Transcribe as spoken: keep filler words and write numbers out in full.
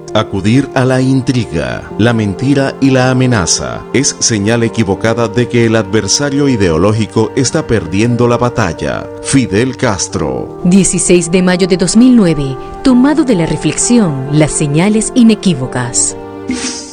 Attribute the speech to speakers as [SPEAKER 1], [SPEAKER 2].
[SPEAKER 1] Acudir a la intriga, la mentira y la amenaza es señal equivocada de que el adversario ideológico está perdiendo la batalla. Fidel Castro.
[SPEAKER 2] dieciséis de mayo de dos mil nueve. Tomado de la reflexión, las señales inequívocas.